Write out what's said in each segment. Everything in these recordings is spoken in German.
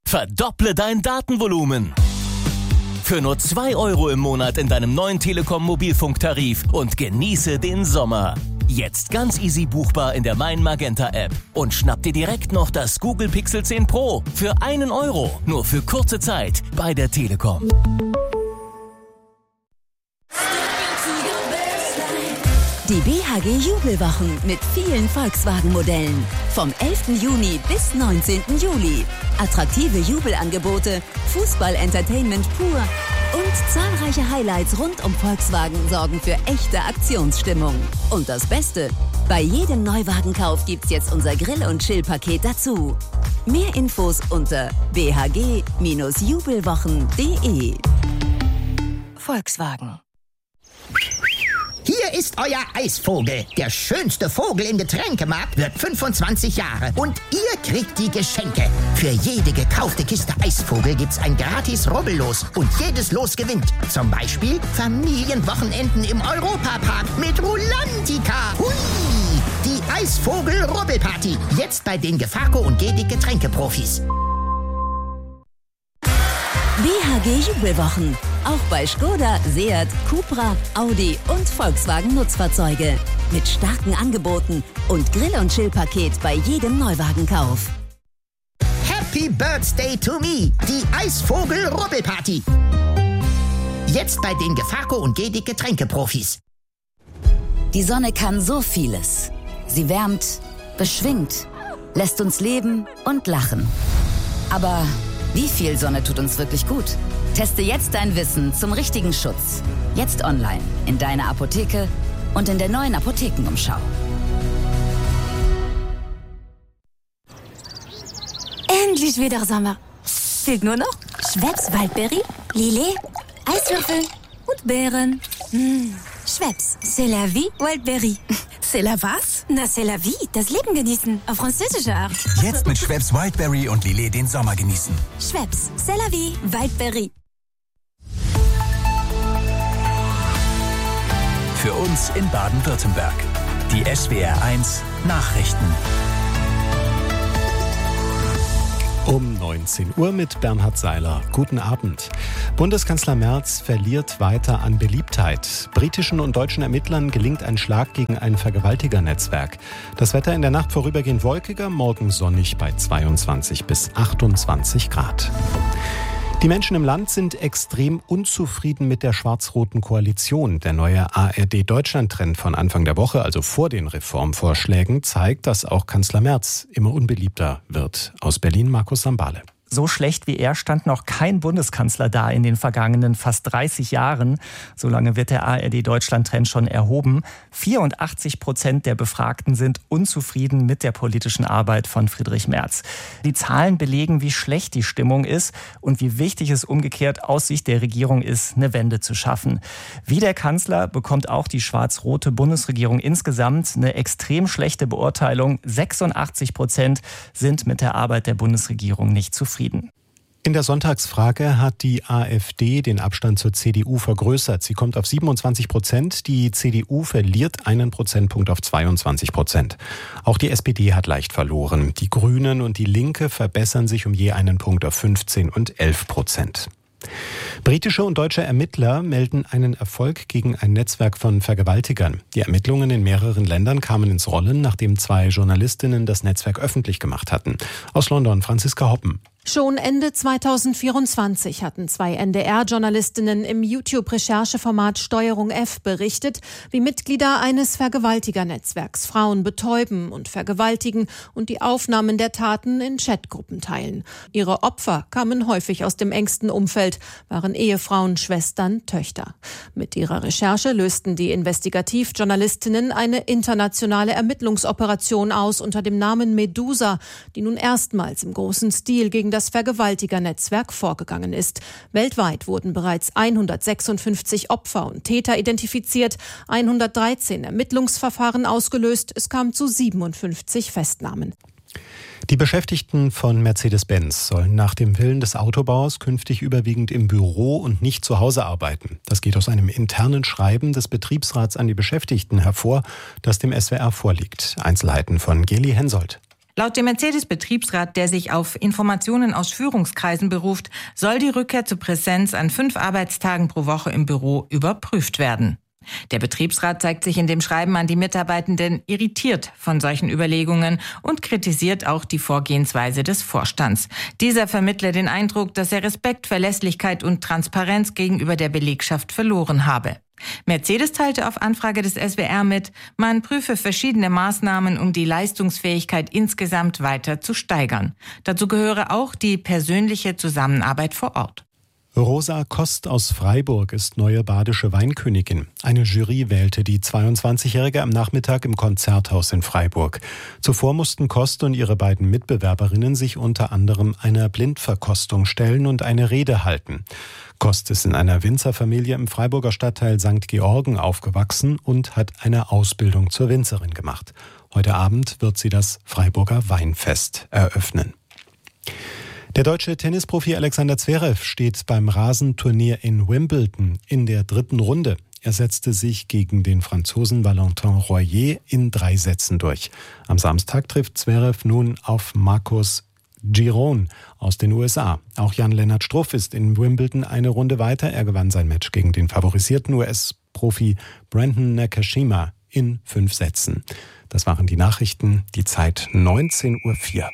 Verdopple dein Datenvolumen. Für nur 2 € im Monat in deinem neuen Telekom-Mobilfunktarif und genieße den Sommer. Jetzt ganz easy buchbar in der Mein Magenta App. Und schnapp dir direkt noch das Google Pixel 10 Pro für 1 €. Nur für kurze Zeit bei der Telekom. Die BHG Jubelwochen mit vielen Volkswagen-Modellen. Vom 11. Juni bis 19. Juli. Attraktive Jubelangebote, Fußball-Entertainment pur und zahlreiche Highlights rund um Volkswagen sorgen für echte Aktionsstimmung. Und das Beste, bei jedem Neuwagenkauf gibt's jetzt unser Grill- und Chill-Paket dazu. Mehr Infos unter bhg-jubelwochen.de. Volkswagen. Hier ist euer Eisvogel. Der schönste Vogel im Getränkemarkt wird 25 Jahre. Und ihr kriegt die Geschenke. Für jede gekaufte Kiste Eisvogel gibt's ein gratis Rubbellos. Und jedes Los gewinnt. Zum Beispiel Familienwochenenden im Europapark mit Rulantica. Hui! Die Eisvogel-Rubbelparty. Jetzt bei den Gefaco und Gedi Getränkeprofis. BHG Jubelwochen. Auch bei Skoda, Seat, Cupra, Audi und Volkswagen Nutzfahrzeuge. Mit starken Angeboten und Grill- und Chill-Paket bei jedem Neuwagenkauf. Happy Birthday to me. Die Eisvogel-Rubbelparty. Jetzt bei den Gefaco und Gedi Getränkeprofis. Die Sonne kann so vieles. Sie wärmt, beschwingt, lässt uns leben und lachen. Aber wie viel Sonne tut uns wirklich gut? Teste jetzt dein Wissen zum richtigen Schutz. Jetzt online, in deiner Apotheke und in der neuen Apothekenumschau. Endlich wieder Sommer. Fehlt nur noch Schweppes Waldbeere, Lillet, Eiswürfel und Beeren. Schweppes, c'est la vie, Waldbeere. C'est la was? Na, c'est la vie, das Leben genießen, auf französische Art. Jetzt mit Schweppes Wildberry und Lillet den Sommer genießen. Schweppes, c'est la vie, Waldbeere. Für uns in Baden-Württemberg. Die SWR1 Nachrichten. Um 19 Uhr mit Bernhard Seiler. Guten Abend. Bundeskanzler Merz verliert weiter an Beliebtheit. Britischen und deutschen Ermittlern gelingt ein Schlag gegen ein Vergewaltigernetzwerk. Das Wetter in der Nacht vorübergehend wolkiger, morgen sonnig bei 22 bis 28 Grad. Die Menschen im Land sind extrem unzufrieden mit der schwarz-roten Koalition. Der neue ARD-Deutschland-Trend von Anfang der Woche, also vor den Reformvorschlägen, zeigt, dass auch Kanzler Merz immer unbeliebter wird. Aus Berlin Markus Sambale. So schlecht wie er stand noch kein Bundeskanzler da in den vergangenen fast 30 Jahren. So lange wird der ARD-Deutschland-Trend schon erhoben. 84% der Befragten sind unzufrieden mit der politischen Arbeit von Friedrich Merz. Die Zahlen belegen, wie schlecht die Stimmung ist und wie wichtig es umgekehrt aus Sicht der Regierung ist, eine Wende zu schaffen. Wie der Kanzler bekommt auch die schwarz-rote Bundesregierung insgesamt eine extrem schlechte Beurteilung. 86% sind mit der Arbeit der Bundesregierung nicht zufrieden. In der Sonntagsfrage hat die AfD den Abstand zur CDU vergrößert. Sie kommt auf 27%. Die CDU verliert einen Prozentpunkt auf 22%. Auch die SPD hat leicht verloren. Die Grünen und die Linke verbessern sich um je einen Punkt auf 15 und 11%. Britische und deutsche Ermittler melden einen Erfolg gegen ein Netzwerk von Vergewaltigern. Die Ermittlungen in mehreren Ländern kamen ins Rollen, nachdem 2 Journalistinnen das Netzwerk öffentlich gemacht hatten. Aus London Franziska Hoppen. Schon Ende 2024 hatten 2 NDR-Journalistinnen im YouTube-Rechercheformat Steuerung F berichtet, wie Mitglieder eines Vergewaltigernetzwerks Frauen betäuben und vergewaltigen und die Aufnahmen der Taten in Chatgruppen teilen. Ihre Opfer kamen häufig aus dem engsten Umfeld, waren Ehefrauen, Schwestern, Töchter. Mit ihrer Recherche lösten die Investigativjournalistinnen eine internationale Ermittlungsoperation aus unter dem Namen Medusa, die nun erstmals im großen Stil gegen das Vergewaltigernetzwerk vorgegangen ist. Weltweit wurden bereits 156 Opfer und Täter identifiziert, 113 Ermittlungsverfahren ausgelöst, es kam zu 57 Festnahmen. Die Beschäftigten von Mercedes-Benz sollen nach dem Willen des Autobauers künftig überwiegend im Büro und nicht zu Hause arbeiten. Das geht aus einem internen Schreiben des Betriebsrats an die Beschäftigten hervor, das dem SWR vorliegt. Einzelheiten von Geli Hensoldt. Laut dem Mercedes-Betriebsrat, der sich auf Informationen aus Führungskreisen beruft, soll die Rückkehr zur Präsenz an 5 Arbeitstagen pro Woche im Büro überprüft werden. Der Betriebsrat zeigt sich in dem Schreiben an die Mitarbeitenden irritiert von solchen Überlegungen und kritisiert auch die Vorgehensweise des Vorstands. Dieser vermittle den Eindruck, dass er Respekt, Verlässlichkeit und Transparenz gegenüber der Belegschaft verloren habe. Mercedes teilte auf Anfrage des SWR mit, man prüfe verschiedene Maßnahmen, um die Leistungsfähigkeit insgesamt weiter zu steigern. Dazu gehöre auch die persönliche Zusammenarbeit vor Ort. Rosa Kost aus Freiburg ist neue badische Weinkönigin. Eine Jury wählte die 22-Jährige am Nachmittag im Konzerthaus in Freiburg. Zuvor mussten Kost und ihre beiden Mitbewerberinnen sich unter anderem einer Blindverkostung stellen und eine Rede halten. Kost ist in einer Winzerfamilie im Freiburger Stadtteil St. Georgen aufgewachsen und hat eine Ausbildung zur Winzerin gemacht. Heute Abend wird sie das Freiburger Weinfest eröffnen. Der deutsche Tennisprofi Alexander Zverev steht beim Rasenturnier in Wimbledon in der 3. Runde. Er setzte sich gegen den Franzosen Valentin Royer in 3 Sätzen durch. Am Samstag trifft Zverev nun auf Marcos Giron aus den USA. Auch Jan-Lennart Struff ist in Wimbledon eine Runde weiter. Er gewann sein Match gegen den favorisierten US-Profi Brandon Nakashima in 5 Sätzen. Das waren die Nachrichten, die Zeit 19:04 Uhr.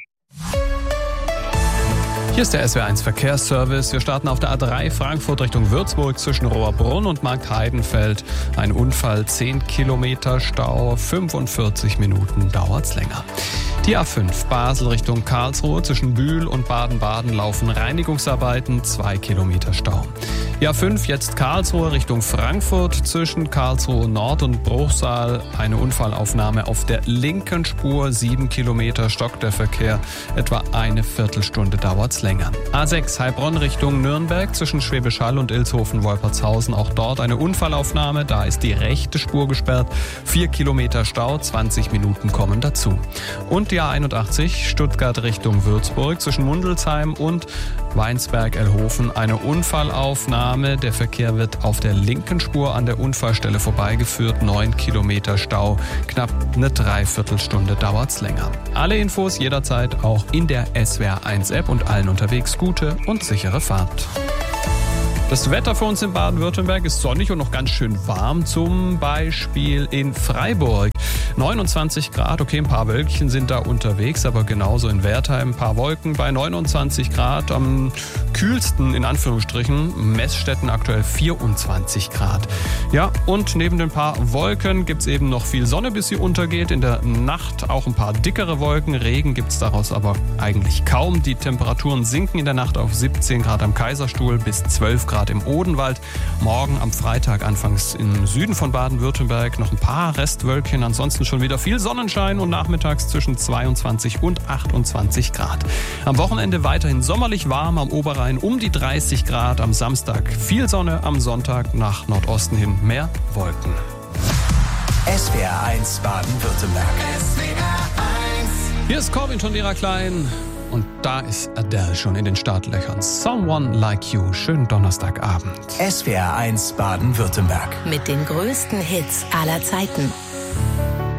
Hier ist der SWR1 Verkehrsservice. Wir starten auf der A3 Frankfurt Richtung Würzburg zwischen Rohrbrunn und Markt-Heidenfeld. Ein Unfall, 10 Kilometer Stau, 45 Minuten dauert's länger. Die A5 Basel Richtung Karlsruhe zwischen Bühl und Baden-Baden laufen Reinigungsarbeiten, 2 Kilometer Stau. Die A5 jetzt Karlsruhe Richtung Frankfurt zwischen Karlsruhe Nord und Bruchsal. Eine Unfallaufnahme auf der linken Spur, 7 Kilometer stockt der Verkehr, etwa eine Viertelstunde dauert's länger. A6 Heilbronn Richtung Nürnberg zwischen Schwäbisch Hall und Ilshofen-Wolpertshausen. Auch dort eine Unfallaufnahme, da ist die rechte Spur gesperrt, 4 Kilometer Stau, 20 Minuten kommen dazu. Und die A81 Stuttgart Richtung Würzburg zwischen Mundelsheim und Weinsberg-Elhofen eine Unfallaufnahme. Der Verkehr wird auf der linken Spur an der Unfallstelle vorbeigeführt. 9 Kilometer Stau, knapp eine Dreiviertelstunde dauert's länger. Alle Infos jederzeit auch in der SWR1-App und allen unterwegs gute und sichere Fahrt. Das Wetter für uns in Baden-Württemberg ist sonnig und noch ganz schön warm, zum Beispiel in Freiburg. 29 Grad, okay, ein paar Wölkchen sind da unterwegs, aber genauso in Wertheim ein paar Wolken bei 29 Grad. Am kühlsten, in Anführungsstrichen, Messstätten aktuell 24 Grad. Ja, und neben den paar Wolken gibt's eben noch viel Sonne, bis sie untergeht. In der Nacht auch ein paar dickere Wolken, Regen gibt's daraus aber eigentlich kaum. Die Temperaturen sinken in der Nacht auf 17 Grad am Kaiserstuhl bis 12 Grad im Odenwald. Morgen am Freitag anfangs im Süden von Baden-Württemberg noch ein paar Restwölkchen, ansonsten schon wieder viel Sonnenschein und nachmittags zwischen 22 und 28 Grad. Am Wochenende weiterhin sommerlich warm, am Oberrhein um die 30 Grad, am Samstag viel Sonne, am Sonntag nach Nordosten hin mehr Wolken. SWR1 Baden-Württemberg. Hier ist Corbin von Vera Klein. Und da ist Adele schon in den Startlöchern. Someone Like You. Schönen Donnerstagabend. SWR1 Baden-Württemberg. Mit den größten Hits aller Zeiten.